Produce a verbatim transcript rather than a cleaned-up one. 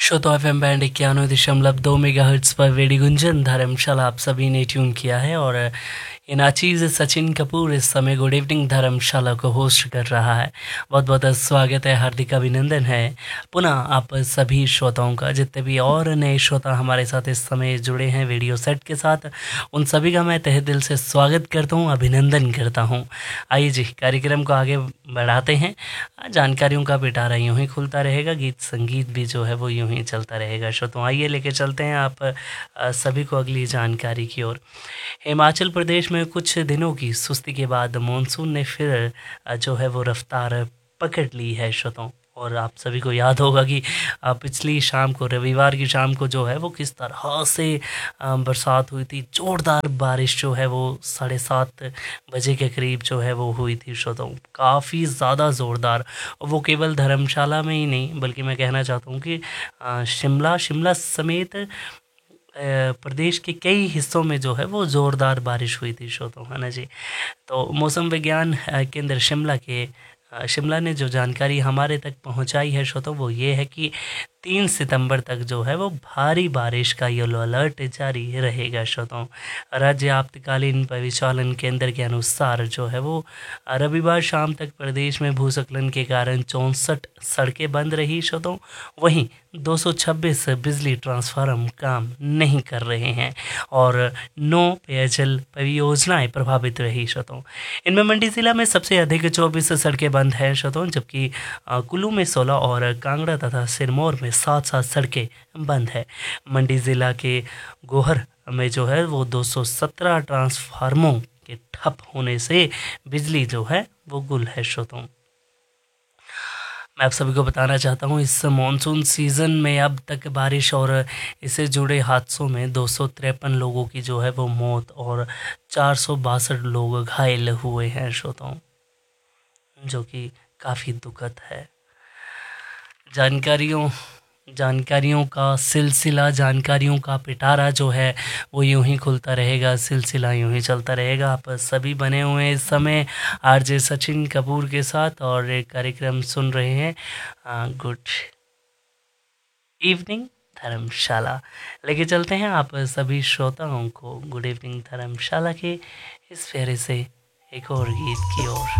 श्रोता F M band इक्यानवे दशमलव दो मेगा हर्ट्स पर वेडी गुंजन धर्मशाला आप सभी ने ट्यून किया है। और ये नाचीज़ सचिन कपूर इस समय गुड इवनिंग धर्मशाला को होस्ट कर रहा है। बहुत बहुत स्वागत है, हार्दिक अभिनंदन है पुनः आप सभी श्रोताओं का। जितने भी और नए श्रोता हमारे साथ इस समय जुड़े हैं वीडियो सेट के साथ, उन सभी का मैं तहे दिल से स्वागत करता हूँ, अभिनंदन करता हूँ। आइए जी, कार्यक्रम को आगे बढ़ाते हैं। जानकारियों का पिटारा यूँ ही खुलता रहेगा, गीत संगीत भी जो है वो यूँ ही चलता रहेगा। श्रोताओं आइए लेके चलते हैं आप अ, सभी को अगली जानकारी की ओर। हिमाचल प्रदेश में कुछ दिनों की सुस्ती के बाद मॉनसून ने फिर अ, जो है वो रफ्तार पकड़ ली है श्रोताओं। और आप सभी को याद होगा कि अ, पिछली शाम को, रविवार की शाम को जो है वो किस तरह से अ, बरसात हुई थी। जोरदार बारिश जो है वो साढ़े सात बजे के करीब जो है वो हुई थी श्रोताओं, काफ़ी ज़्यादा ज़ोरदार। वो केवल धर्मशाला में ही नहीं बल्कि मैं कहना चाहता हूँ कि अ, शिमला शिमला समेत अ, प्रदेश के कई हिस्सों में जो है वो ज़ोरदार बारिश हुई थी श्रोताओं, है ना जी। तो मौसम विज्ञान अ, केंद्र शिमला के अ, शिमला ने जो जानकारी हमारे तक पहुंचाई है श्रोताओं, वो ये है कि तीन सितंबर तक जो है वो भारी बारिश का येलो अलर्ट जारी रहेगा श्रोताओं। राज्य आपातकालीन परिचालन केंद्र के अनुसार जो है वो रविवार शाम तक प्रदेश में भूस्खलन के कारण चौंसठ सड़कें बंद रही श्रोताओं। वहीं दो सौ छब्बीस बिजली ट्रांसफार्मर काम नहीं कर रहे हैं और नौ पेयजल परियोजनाएं प्रभावित रही श्रोताओं। इनमें मंडी जिला में सबसे अधिक चौबीस सड़कें बंद हैं श्रोताओं, जबकि अ, कुल्लू में सोलह और कांगड़ा तथा सिरमौर में सात सात सड़कें बंद है। मंडी ज़िला के गोहर में जो है वो दो सौ सत्रह ट्रांसफार्मरों के ठप होने से बिजली जो है वो गुल है श्रोताओं। मैं आप सभी को बताना चाहता हूँ, इस मॉनसून सीज़न में अब तक बारिश और इससे जुड़े हादसों में दो सौ तिरपन लोगों की जो है वो मौत और चार सौ बासठ लोग घायल हुए हैं श्रोताओं, जो कि काफ़ी दुखद है। जानकारियों जानकारियों का सिलसिला, जानकारियों का पिटारा जो है वो यूं ही खुलता रहेगा, सिलसिला यूं ही चलता रहेगा। आप सभी बने हुए हैं इस समय आरजे सचिन कपूर के साथ और एक कार्यक्रम सुन रहे हैं आ, गुड इवनिंग धर्मशाला। लेके चलते हैं आप सभी श्रोताओं को गुड इवनिंग धर्मशाला के इस फेरे से एक और गीत की ओर।